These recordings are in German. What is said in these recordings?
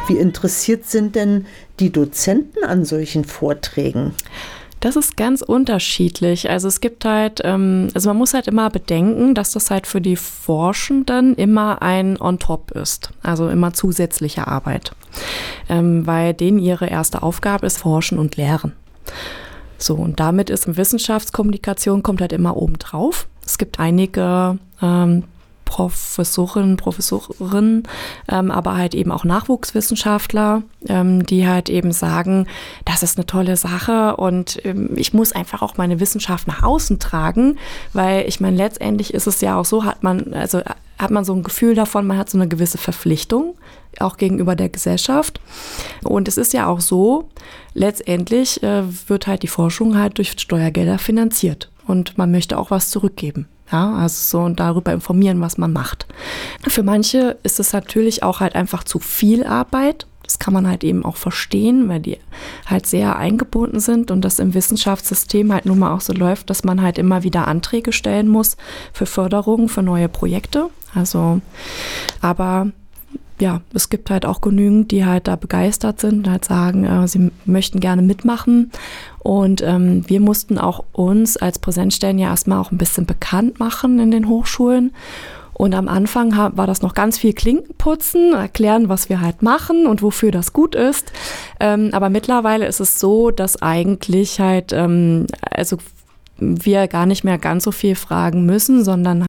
Wie interessiert sind denn die Dozenten an solchen Vorträgen? Das ist ganz unterschiedlich. Also es gibt halt, also man muss halt immer bedenken, dass das halt für die Forschenden immer ein On-Top ist, also immer zusätzliche Arbeit, weil denen ihre erste Aufgabe ist Forschen und Lehren. So, und damit ist Wissenschaftskommunikation kommt halt immer oben drauf. Es gibt einige Professorinnen, aber halt eben auch Nachwuchswissenschaftler, die halt eben sagen, das ist eine tolle Sache und ich muss einfach auch meine Wissenschaft nach außen tragen, weil ich meine, letztendlich ist es ja auch so, hat man so ein Gefühl davon, man hat so eine gewisse Verpflichtung, auch gegenüber der Gesellschaft. Und es ist ja auch so, letztendlich wird halt die Forschung halt durch Steuergelder finanziert und man möchte auch was zurückgeben. Ja, also so und darüber informieren, was man macht. Für manche ist es natürlich auch halt einfach zu viel Arbeit. Das kann man halt eben auch verstehen, weil die halt sehr eingebunden sind und das im Wissenschaftssystem halt nun mal auch so läuft, dass man halt immer wieder Anträge stellen muss für Förderung, für neue Projekte. Also, aber ja, es gibt halt auch genügend, die halt da begeistert sind und halt sagen, sie möchten gerne mitmachen. Und wir mussten auch uns als Präsenzstellen ja erstmal auch ein bisschen bekannt machen in den Hochschulen. Und am Anfang war das noch ganz viel Klinkenputzen, erklären, was wir halt machen und wofür das gut ist. Aber mittlerweile ist es so, dass eigentlich halt, also wir gar nicht mehr ganz so viel fragen müssen, sondern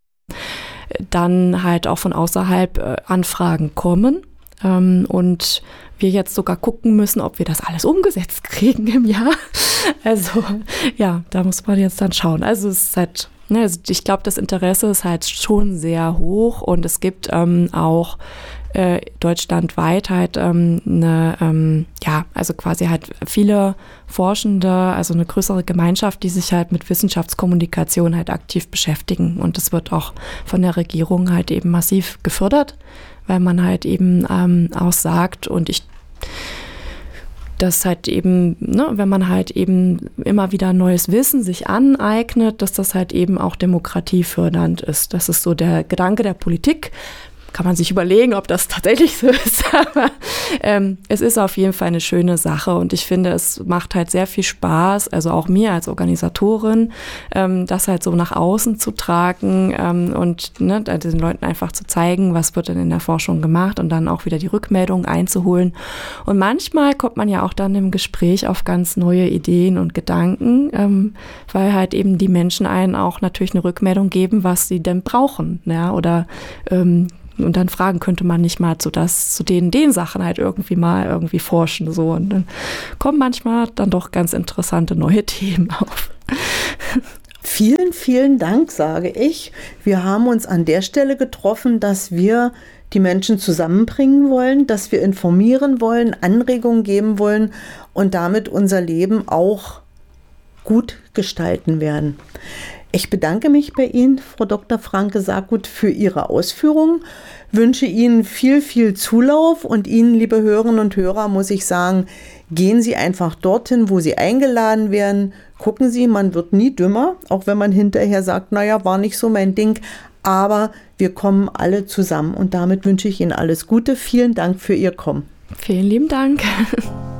dann halt auch von außerhalb Anfragen kommen und wir jetzt sogar gucken müssen, ob wir das alles umgesetzt kriegen im Jahr. Also ja, da muss man jetzt dann schauen. Also es ist halt, ne, also ich glaube, das Interesse ist halt schon sehr hoch und es gibt auch deutschlandweit halt also quasi halt viele Forschende, also eine größere Gemeinschaft, die sich halt mit Wissenschaftskommunikation halt aktiv beschäftigen. Und das wird auch von der Regierung halt eben massiv gefördert, weil man halt eben auch sagt und dass halt eben, ne, wenn man halt eben immer wieder neues Wissen sich aneignet, dass das halt eben auch demokratiefördernd ist. Das ist so der Gedanke der Politik. Kann man sich überlegen, ob das tatsächlich so ist, aber es ist auf jeden Fall eine schöne Sache und ich finde, es macht halt sehr viel Spaß, also auch mir als Organisatorin, das halt so nach außen zu tragen und ne, den Leuten einfach zu zeigen, was wird denn in der Forschung gemacht und dann auch wieder die Rückmeldungen einzuholen. Und manchmal kommt man ja auch dann im Gespräch auf ganz neue Ideen und Gedanken, weil halt eben die Menschen einen auch natürlich eine Rückmeldung geben, was sie denn brauchen, ja, oder und dann fragen, könnte man nicht mal zu den Sachen halt irgendwie forschen, so. Und dann kommen manchmal dann doch ganz interessante neue Themen auf. Vielen, vielen Dank, sage ich. Wir haben uns an der Stelle getroffen, dass wir die Menschen zusammenbringen wollen, dass wir informieren wollen, Anregungen geben wollen und damit unser Leben auch gut gestalten werden. Ich bedanke mich bei Ihnen, Frau Dr. Franke Sargut, für Ihre Ausführungen, wünsche Ihnen viel, viel Zulauf und Ihnen, liebe Hörerinnen und Hörer, muss ich sagen, gehen Sie einfach dorthin, wo Sie eingeladen werden. Gucken Sie, man wird nie dümmer, auch wenn man hinterher sagt, naja, war nicht so mein Ding, aber wir kommen alle zusammen und damit wünsche ich Ihnen alles Gute. Vielen Dank für Ihr Kommen. Vielen lieben Dank.